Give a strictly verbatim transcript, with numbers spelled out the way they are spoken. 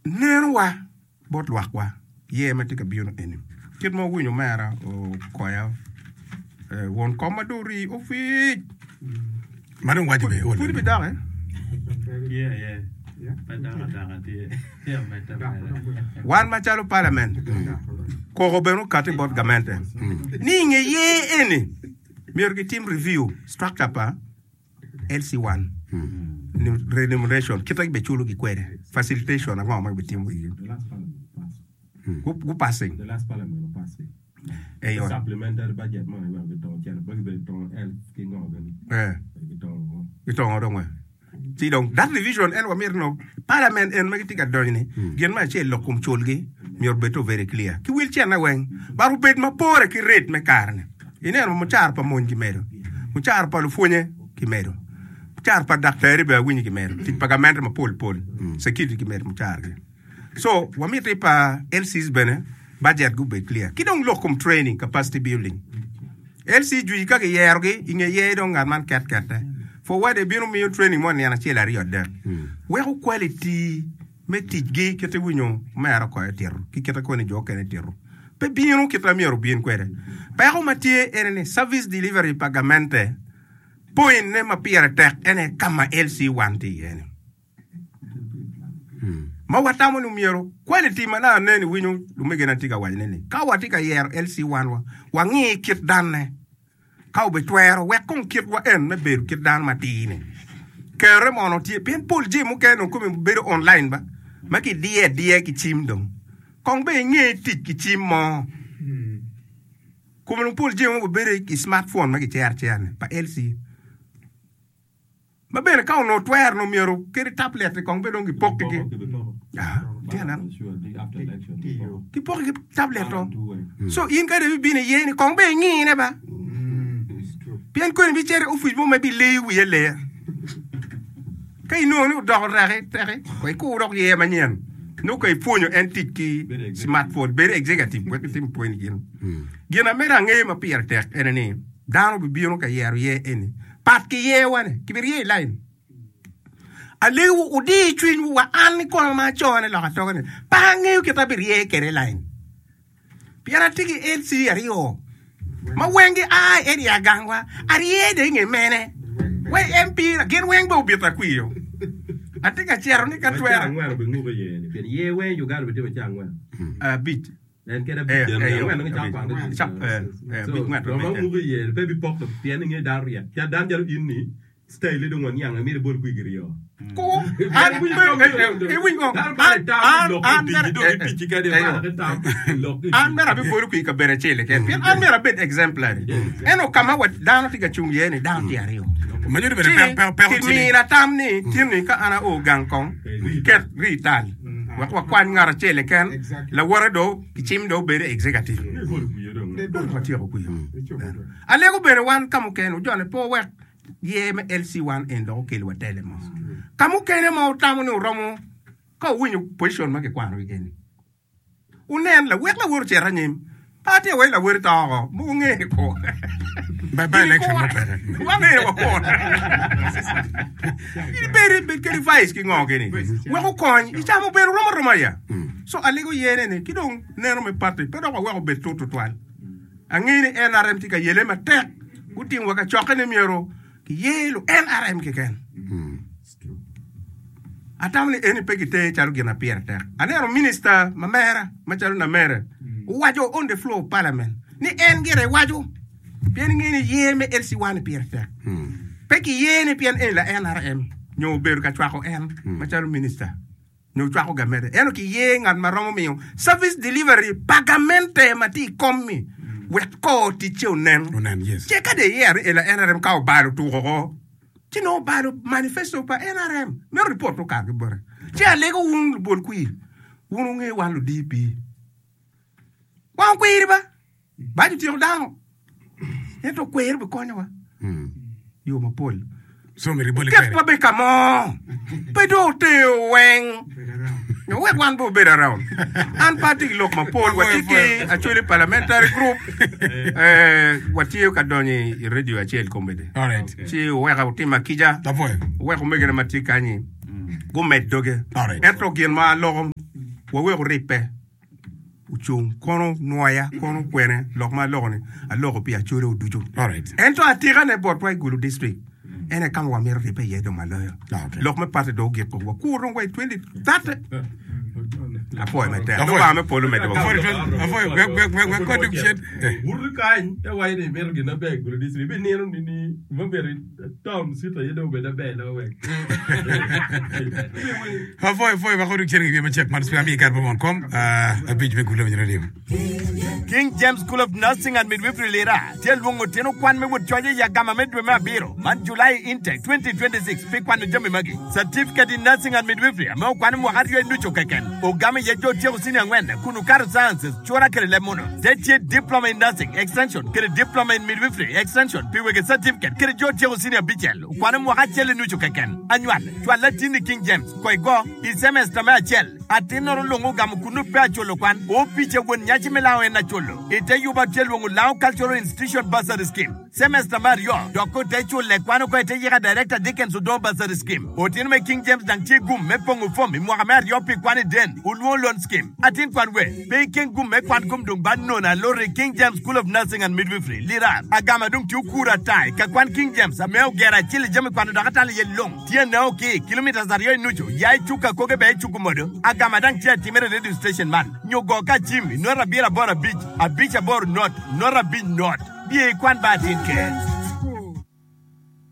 Nerwa bot wakwa ye matika biyo eni kit mo winyo mara o koya eh won komadori o fi Madam Wajibe o fudi bidare yeah yeah yeah padara dara tie yeah meta wan machalo parliament ko robeno kati bot gamente ni nge ye eni mirgi team review structure pa L C one remuneration kita be chulo gi kwere facilitation ngo ma be team wi Who who passing? The last parliament passing. Eh, yo. Supplementary budget money we be ton chen be be ton el king organ. Eh. Be ton. Ito ngo dongwe. See donc that division en wa mirno parliament en magiti ka doni gen ma che lokum cholgi mior beto very clear. Ki wil chen na wen baru bet ma pore ki rate me karne. Ine mo char pa mon ki mero. Mo char pa lu fonye ki mero. Char pa daktari be winyi ki mero. Ti pagamento ma pol pol. Security ki mero mo char. So, wamite pa L C's bene, budget go be clear. Kidong lokum training, capacity building. L C ju ka ke yerge, inge ye dong man kat kat. For what they been me training mo na chela rio der. We ho quality me tijge kete winyo mara ko etero. Ki kete ko ni jo ken etero. Pe binu kita mi ro bien kwere. Pa ho matie ene service delivery pagamente. Point ne ma piere tek ene kama L C wanti ene. Ma watamo numiero quality mana neni winyo lumege na tiga wajneni ka watika yer L C one wa wangi kit danne ka be twero we kon kit wa en na ber kit dan matine kere mono tie pen pol je mu ken ko me ber online ba maki die die ki chimdom kon be nge tik ki chimmo ko mo pol je mu ber ki smartphone maki cher cher pa L C ma bene ka no twer no miero kere tablet kon be dongi pokki ah tiana ki pokki tablet to so in ka de bi ne yeni kon be ngi ne ba bien ko ni bi chere o fu bo ma bi le wi le kay no ni do rare tere ko ko do ye ma nyen no kay fonyo antique ki smartphone be executive ko tim point gin gina mera ngi ma pier tek eneni dano bi bi no ka yer ye eni pat ki ye wane ki bir ye line alewu udi twin wa an ko ma chone la to ne pa ngi ki ta bir ye kere line piara tigi L C ario ma wengi a area gangwa ari de nge mene we M P na gen weng bo bi ta kwiyo atika chero ni ka twera ngwa be ngugo ye ni pen ye we you got be de changwa a bit len kera bi de ngwa no chapa chap eh bit ngwa to be ngugo ye be bi pok pen nge daria ya dan jaru inni style do ngon yang mi de bol kwigiri yo ko an wi e wi ngo an an an mera bi bolu ka bere chele ke pin an mera bet exemplary eno kama wat dano tiga chung ye ni down ti ario ma ñu bere per per ki mi na tam ni tim ni ka ana o gangkong ket rital wa wa kwan ngara chele ken la wara do ki chim do bere executive do ma ti ko ku ale ko bere wan kamu ken o jone po wek ye me L C one en do ke lo tele mo kamu ken mo tamu no romo ko winyu position ma ke kwano igen unen la wek la wor chera nyim pati we la wor ta mo nge ko By by election mo pere. wa ne wa ko il bere be ke device ki ngo ke ni we ko kon i ta mo bere romo romo ya so alego yene ne kidong nero me parti pero wa wa be to to twal angini N R M ti ka yele ma tek utim wa ka chokene miero ki yelo N R M ke ken atamni eni pekite chalu gina pierre anero minister mamera machalu na mere wajo on the floor parliament ni en gere wajo bien ngini yeme L C one pierre peki yene pien en la N R M nyo beru ka chwako en machalu minister nyo chwako gamere eno ki yengan maromo miyo service delivery pagamente mati kommi wet ko ti cheunen Onan yes. che ka de yer e la N R M ka balo tu ho ti no balo manifesto pa N R M me report to ka gbore che alego un bon kui un nge walu D P wan kui ba ba ti o dawo e to kui ba ko nyawa yo ma pol So mi ribole pere ke pa be kamo pe do te weng no we wan bo better around and party look ma pol watiki actually parliamentary group eh wati ka doni radio achel komede all right ci we ga utima kija da boy we ko megena matika ni go met doge all right etro gen ma logom wo we go repe uchung kono noya kono kwene lokma lokone a loko pia chore udujo. All right. Ento atira ne bot wa Gulu district. Ene kam wa mer repe yedo malaya. Lokme parte do ge ko wa ku ron wa twenty that apoy mete. No ba me polo mete. Afoy afoy we we we ko duk shed. Wurru kañ e way ni mer gi na be Gulu district be nenu ni ni ma beri town sita yedo be da be la we. Afoy afoy ba ko duk shed ngi ma check man spami kar bon kom a bit be Gulu ni radio. King James School of Nursing and Midwifery lera tel wongo teno kwan me wot choje ya gama medwe ma biro man July intake twenty twenty-six pe kwan jami magi certificate in nursing and midwifery ma kwan mo har yo nducho keken o gama ye jo tie usini ngwenda kunu kar sciences chora kere lemono tetie diploma in nursing extension kere diploma in midwifery extension pe wege certificate kere jo tie usini bichel kwan mo ha chele nducho keken annual twa latini King James koi go i semester ma chel atinoro longo gam kunu pe acholo kwan o piche won nyachi melawe na cholo ite yuba chelo ngulaw cultural institution bursary scheme semester mario doko techo le kwano ko ite yega director Dickens do bursary scheme otin me King James dang chi gum me pongo fom mi mo mario pi kwani den ulwo loan scheme atin kwanwe be King gum me kwan gum dung ban no na lori King James School of Nursing and Midwifery lira agama dung tu kura tai ka kwan King James ameo gera chili jami kwano dakatali ye long tie na okay kilometers ario nucho yai chuka koge be chukumodo agama dang tia timere radio station man nyogo ka jimmy nora bira bora beach a beach abor not nora beach not be kwan batin ke